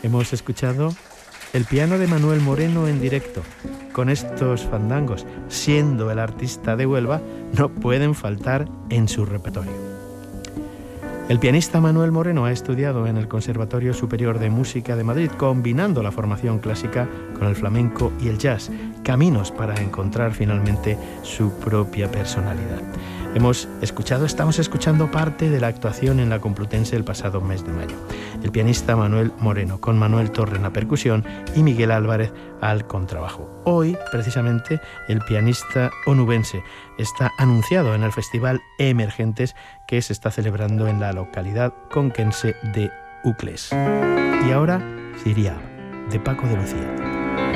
Hemos escuchado el piano de Manuel Moreno en directo. Con estos fandangos, siendo el artista de Huelva, no pueden faltar en su repertorio. El pianista Manuel Moreno ha estudiado en el Conservatorio Superior de Música de Madrid, combinando la formación clásica con el flamenco y el jazz, caminos para encontrar finalmente su propia personalidad. Estamos escuchando parte de la actuación en la Complutense el pasado mes de mayo. El pianista Manuel Moreno, con Manuel Torre en la percusión y Miguel Álvarez al contrabajo. Hoy, precisamente, el pianista onubense está anunciado en el Festival Emergentes que se está celebrando en la localidad conquense de Ucles. Y ahora, Siria, de Paco de Lucía.